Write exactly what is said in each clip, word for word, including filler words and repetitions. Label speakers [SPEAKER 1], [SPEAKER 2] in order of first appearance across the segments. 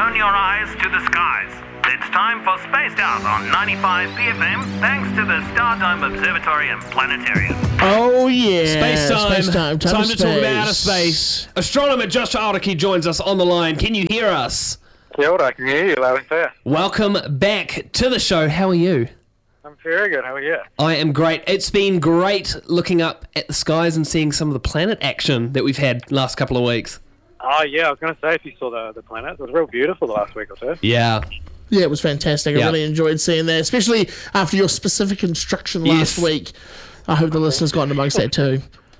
[SPEAKER 1] Turn your eyes to the skies. It's time for Spaced Out on ninety-five P F M, thanks to the Stardome Observatory and Planetarium.
[SPEAKER 2] Oh, yeah.
[SPEAKER 3] Space time.
[SPEAKER 2] Space time. Time,
[SPEAKER 3] time
[SPEAKER 2] of
[SPEAKER 3] to talk about
[SPEAKER 2] space.
[SPEAKER 3] outer space. Astronomer Josh Araki joins us on the line. Can you hear us?
[SPEAKER 4] Kia ora, I can hear you loud and clear.
[SPEAKER 3] Welcome back to the show. How are you?
[SPEAKER 4] I'm very good, how are you?
[SPEAKER 3] I am great. It's been great looking up at the skies and seeing some of the planet action that we've had last couple of weeks.
[SPEAKER 4] Oh yeah, I was going to say if you saw the, the planets, it was real beautiful the last week or two.
[SPEAKER 3] Yeah.
[SPEAKER 2] Yeah, it was fantastic. I
[SPEAKER 3] Yeah.
[SPEAKER 2] really enjoyed seeing that, especially after your specific instruction last
[SPEAKER 3] Yes.
[SPEAKER 2] week. I hope the listeners got in amongst that too.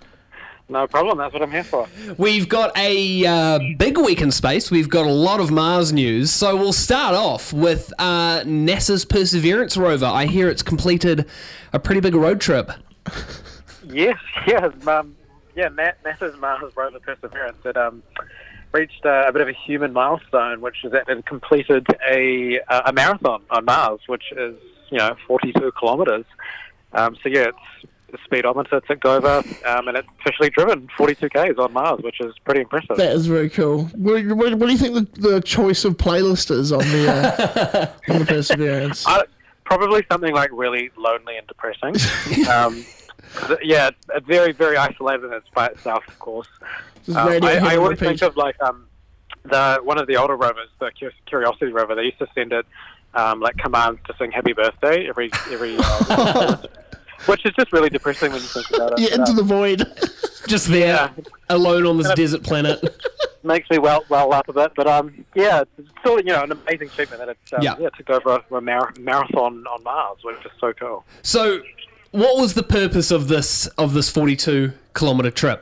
[SPEAKER 4] No problem, that's what I'm here for.
[SPEAKER 3] We've got a uh, big week in space. We've got a lot of Mars news. So we'll start off with uh, NASA's Perseverance rover. I hear it's completed a pretty big road trip.
[SPEAKER 4] Yes, yes, um, yeah, Na- NASA's Mars rover Perseverance had um, reached uh, a bit of a human milestone, which is that it completed a uh, a marathon on Mars, which is, you know, forty-two kilometres. Um, so yeah, it's the speedometer ticked over, um, and it's officially driven forty-two kays on Mars, which is pretty impressive.
[SPEAKER 2] That is very cool. What, what, what do you think the, the choice of playlist is on the, uh, on the Perseverance?
[SPEAKER 4] I, probably something like really lonely and depressing. um, yeah, it's, it's very, very isolated and it's by itself, of course.
[SPEAKER 2] Just
[SPEAKER 4] Um,
[SPEAKER 2] radio
[SPEAKER 4] I,
[SPEAKER 2] hit
[SPEAKER 4] I
[SPEAKER 2] and
[SPEAKER 4] always
[SPEAKER 2] repeat.
[SPEAKER 4] think of like um, the one of the older rovers, the Cur- Curiosity rover. They used to send it um, like commands to sing "Happy Birthday" every every. Uh, which is just really depressing when you think about it.
[SPEAKER 2] Yeah, into
[SPEAKER 4] Um,
[SPEAKER 2] the void.
[SPEAKER 3] Just there,
[SPEAKER 4] Yeah.
[SPEAKER 3] alone on this desert planet.
[SPEAKER 4] makes me well well up a bit, but um, yeah, it's still, you know, an amazing achievement that it's um,
[SPEAKER 3] Yeah.
[SPEAKER 4] yeah. took over a mar- marathon on Mars, which is so cool.
[SPEAKER 3] So, what was the purpose of this of this forty-two kilometer trip?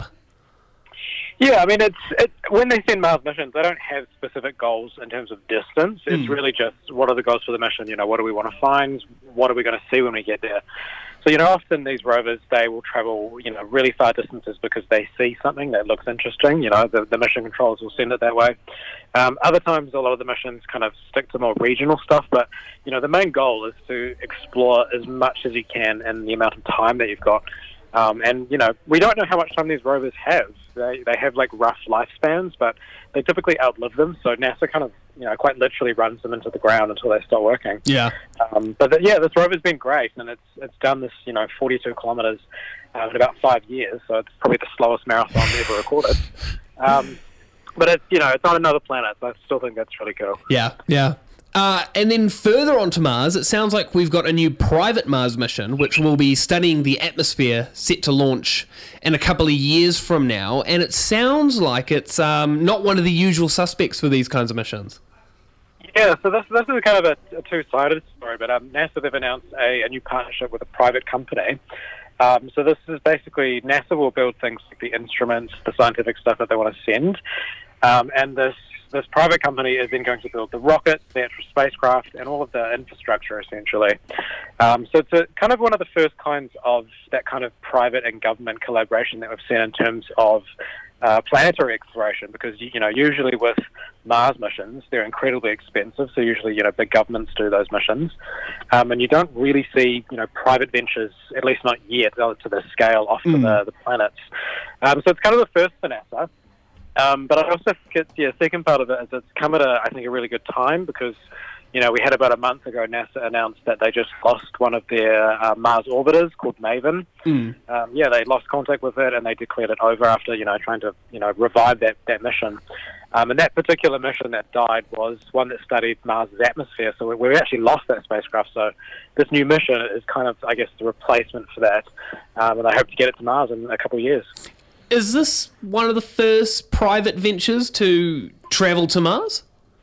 [SPEAKER 4] Yeah, I mean, it's it, when they send Mars missions, they don't have specific goals in terms of distance. It's
[SPEAKER 3] Mm.
[SPEAKER 4] really just what are the goals for the mission? You know, what do we want to find? What are we going to see when we get there? So, you know, often these rovers, they will travel, you know, really far distances because they see something that looks interesting. You know, the, the mission controllers will send it that way. Um, other times, a lot of the missions kind of stick to more regional stuff. But, you know, the main goal is to explore as much as you can in the amount of time that you've got. Um, and, you know, we don't know how much time these rovers have. They they have, like, rough lifespans, but they typically outlive them. So NASA kind of, you know, quite literally runs them into the ground until they stop working.
[SPEAKER 3] Yeah.
[SPEAKER 4] Um, but, the, yeah, this rover's been great, and it's it's done this, you know, forty-two kilometres um, in about five years. So it's probably the slowest marathon ever recorded. Um, but, it's, you know, it's on another planet, so I still think that's really cool.
[SPEAKER 3] Yeah, yeah. Uh, and then further on to Mars, it sounds like we've got a new private Mars mission, which will be studying the atmosphere, set to launch in a couple of years from now. And it sounds like it's um, not one of the usual suspects for these kinds of missions.
[SPEAKER 4] Yeah, so this this is kind of a, a two-sided story, but um, NASA, they've announced a, a new partnership with a private company. Um, so this is basically, NASA will build things like the instruments, the scientific stuff that they want to send, um, and this this private company is then going to build the rockets, the actual spacecraft, and all of the infrastructure, essentially. Um, so it's a, kind of one of the first kinds of that kind of private and government collaboration that we've seen in terms of uh, planetary exploration, because, you know, usually with Mars missions, they're incredibly expensive, so usually, you know, big governments do those missions, um, and you don't really see, you know, private ventures, at least not yet, to the scale off to
[SPEAKER 3] Mm.
[SPEAKER 4] the, the planets. Um, so it's kind of the first for NASA. Um, but I also think it's, yeah, second part of it is it's come at a, I think, a really good time because, you know, we had about a month ago, NASA announced that they just lost one of their uh, Mars orbiters called MAVEN.
[SPEAKER 3] Mm.
[SPEAKER 4] Um, yeah, they lost contact with it and they declared it over after, you know, trying to, you know, revive that, that mission. Um, and that particular mission that died was one that studied Mars's atmosphere. So we, we actually lost that spacecraft. So this new mission is kind of, I guess, the replacement for that. Um, and I hope to get it to Mars in a couple of years.
[SPEAKER 3] Is this one of the first private ventures to travel to Mars?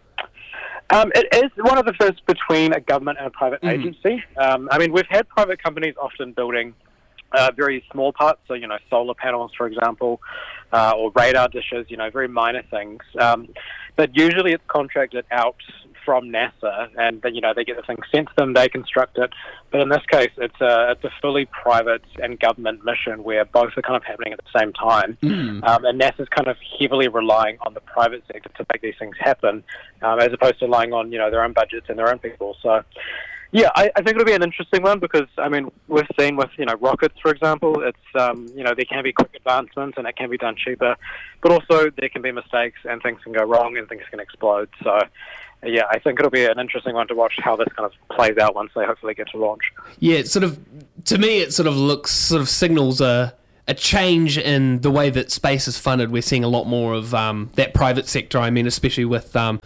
[SPEAKER 4] Um, it is one of the first between a government and a private
[SPEAKER 3] Mhm.
[SPEAKER 4] agency. Um, I mean, we've had private companies often building uh, very small parts, so, you know, solar panels, for example, uh, or radar dishes, you know, very minor things. Um, but usually it's contracted out from NASA, and then, you know, they get the thing sent to them, they construct it. But in this case, it's a, it's a fully private and government mission where both are kind of happening at the same time.
[SPEAKER 3] Mm.
[SPEAKER 4] Um, and NASA's kind of heavily relying on the private sector to make these things happen, um, as opposed to relying on, you know, their own budgets and their own people. So, Yeah, I, I think it'll be an interesting one because, I mean, we've seen with, you know, rockets, for example, it's, um, you know, there can be quick advancements and it can be done cheaper, but also there can be mistakes and things can go wrong and things can explode. So, yeah, I think it'll be an interesting one to watch how this kind of plays out once they hopefully get to launch.
[SPEAKER 3] Yeah, it sort of, to me, it sort of looks, sort of signals a, a change in the way that space is funded. We're seeing a lot more of um, that private sector. I mean, especially with um,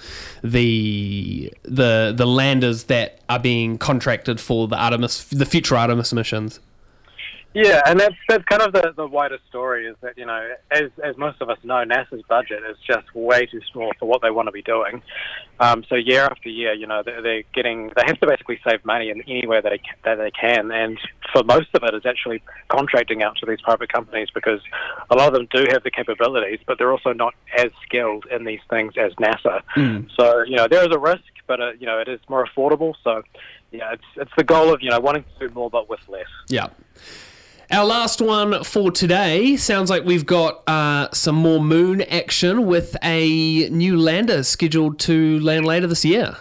[SPEAKER 3] the the the landers that are being contracted for the Artemis, the future Artemis missions.
[SPEAKER 4] Yeah, and that's that's kind of the, the wider story is that, you know, as as most of us know, NASA's budget is just way too small for what they want to be doing. Um, so year after year, you know, they're, they're getting, they have to basically save money in any way that they, that they can. And for most of it is actually contracting out to these private companies because a lot of them do have the capabilities, but they're also not as skilled in these things as NASA. Mm. So, you know, there is a risk, but, uh, you know, it is more affordable. So, yeah, it's, it's the goal of, you know, wanting to do more but with less.
[SPEAKER 3] Yeah. Our last one for today sounds like we've got uh, some more moon action with a new lander scheduled to land later this year.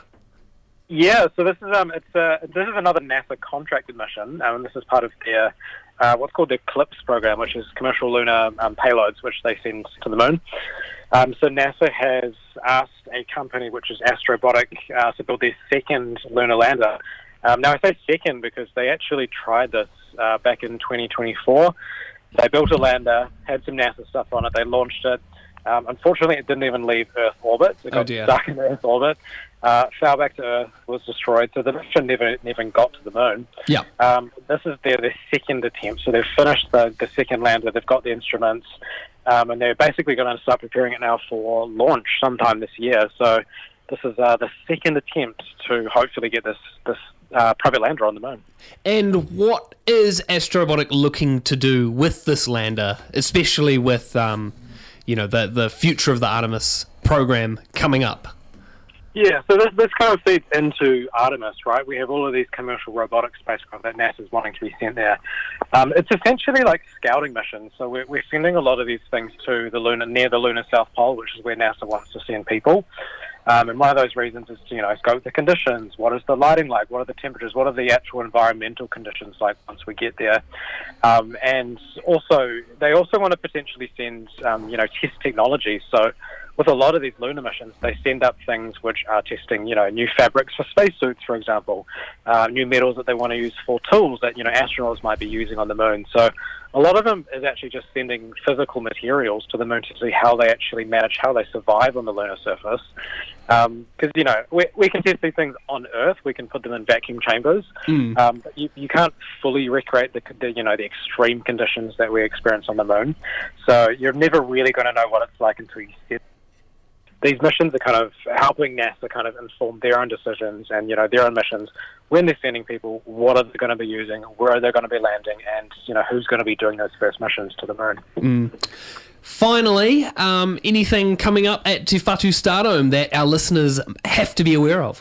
[SPEAKER 4] Yeah, so this is um, it's uh, this is another NASA contracted mission, um, and this is part of their uh, what's called the CLIPS program, which is commercial lunar um, payloads, which they send to the moon. Um, so NASA has asked a company, which is Astrobotic, uh, to build their second lunar lander. Um, now I say second because they actually tried this uh, back in twenty twenty-four. They built a lander, had some NASA stuff on it, they launched it. Um, unfortunately, it didn't even leave Earth orbit. It got
[SPEAKER 3] oh dear.
[SPEAKER 4] stuck in Earth orbit, uh, fell back to Earth, was destroyed. So the mission never never got to the moon.
[SPEAKER 3] Yeah.
[SPEAKER 4] Um, this is their, their second attempt. So they've finished the, the second lander. They've got the instruments, um, and they're basically going to start preparing it now for launch sometime this year. So this is uh, the second attempt to hopefully get this this uh, private lander on the moon.
[SPEAKER 3] And what is Astrobotic looking to do with this lander, especially with um, you know, the the future of the Artemis program coming up?
[SPEAKER 4] Yeah, so this this kind of feeds into Artemis, right? We have all of these commercial robotic spacecraft that NASA's wanting to be sent there. Um, it's essentially like scouting missions. So we're, we're sending a lot of these things to the lunar, near the lunar South Pole, which is where NASA wants to send people. Um, and one of those reasons is to, you know, scope the conditions. What is the lighting like? What are the temperatures? What are the actual environmental conditions like once we get there? Um, and also, they also want to potentially send, um, you know, test technology. So with a lot of these lunar missions, they send up things which are testing, you know, new fabrics for spacesuits, for example, uh, new metals that they want to use for tools that, you know, astronauts might be using on the moon. So a lot of them is actually just sending physical materials to the moon to see how they actually manage, how they survive on the lunar surface. Because, um, you know, we, we can test these things on Earth. We can put them in vacuum chambers. Mm. Um, but you, you can't fully recreate the, the, you know, the extreme conditions that we experience on the moon. So you're never really going to know what it's like until you see it. These missions are kind of helping NASA kind of inform their own decisions and, you know, their own missions when they're sending people, what are they going to be using, where are they going to be landing, and, you know, who's going to be doing those first missions to the moon.
[SPEAKER 3] Mm. Finally, um, anything coming up at Te Whatu Stardome that our listeners have to be aware of?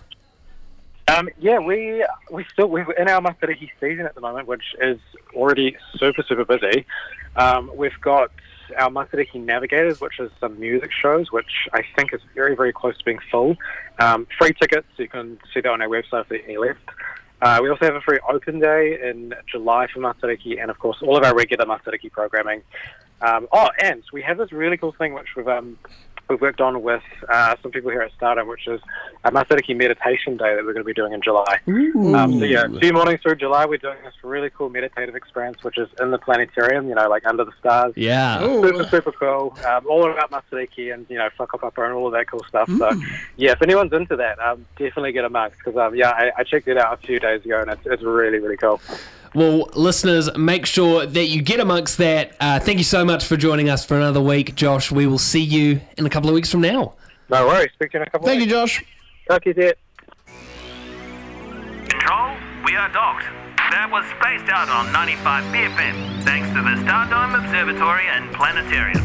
[SPEAKER 4] Um, yeah, we we still we're in our Matariki season at the moment, which is already super super busy. Um, we've got our Matariki Navigators, which is some music shows, which I think is very very close to being full. Um, free tickets, you can see that on our website if there's any left. Uh, we also have a free open day in July for Matariki, and of course all of our regular Matariki programming. Um, oh, and we have this really cool thing which we've um, we've worked on with uh, some people here at Stardom, which is a Matariki meditation day that we're going to be doing in July. Um, so yeah, a few mornings through July, we're doing this really cool meditative experience, which is in the planetarium, you know, like under the stars.
[SPEAKER 3] Yeah.
[SPEAKER 4] Super, super cool. Um, all about Matariki and, you know, whakapapa and all of that cool stuff. Mm. So yeah, if anyone's into that, um, definitely get a mug, because um, yeah, I, I checked it out a few days ago and it's, it's really, really cool.
[SPEAKER 3] Well, listeners, make sure that you get amongst that. Uh, thank you so much for joining us for another week, Josh. We will see you in a couple of weeks from now.
[SPEAKER 4] No worries. Speak to you in a couple
[SPEAKER 2] Thank
[SPEAKER 4] of
[SPEAKER 2] you,
[SPEAKER 4] weeks.
[SPEAKER 2] Josh.
[SPEAKER 4] Talk to you, Dad.
[SPEAKER 1] Control, we are docked. That was Spaced Out on ninety-five B F M, thanks to the Stardome Observatory and Planetarium.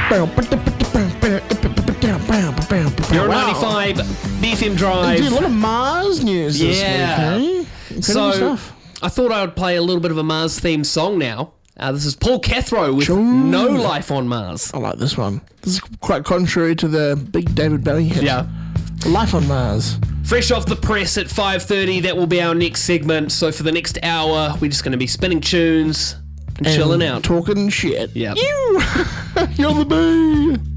[SPEAKER 3] You're on
[SPEAKER 2] Wow.
[SPEAKER 3] ninety-five B F M Drive.
[SPEAKER 2] Dude, a lot of Mars news this
[SPEAKER 3] Yeah.
[SPEAKER 2] week, eh? Incredible
[SPEAKER 3] So,
[SPEAKER 2] stuff.
[SPEAKER 3] I thought I would play a little bit of a Mars-themed song now. Uh, this is Paul Cathro with
[SPEAKER 2] Sure.
[SPEAKER 3] No Life on Mars.
[SPEAKER 2] I like this one. This is quite contrary to the big David Bowie hit.
[SPEAKER 3] Yeah.
[SPEAKER 2] Life on Mars.
[SPEAKER 3] Fresh off the press at five thirty, that will be our next segment. So for the next hour, we're just going to be spinning tunes and, and chilling out.
[SPEAKER 2] Talking shit.
[SPEAKER 3] Yeah.
[SPEAKER 2] You! You're the boo!